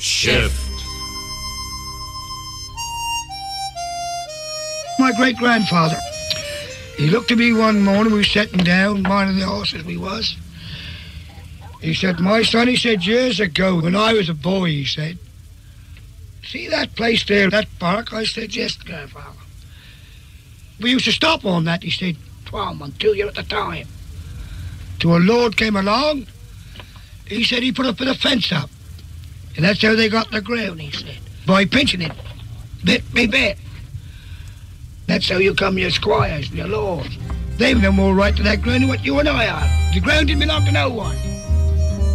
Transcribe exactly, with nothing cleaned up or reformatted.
Shift. My great-grandfather, he looked at me one morning, we were sitting down, minding the horses we was. He said, my son, he said, years ago, when I was a boy, he said, see that place there, that park? I said, yes, grandfather. We used to stop on that, he said, twelve months, two years at a time. Till a lord came along, he said he put up a fence up. And that's how they got the ground, he said, by pinching it, bit by bit. That's how you come your squires, your lords. They've no more right to that ground than what you and I are. The ground didn't belong to no one.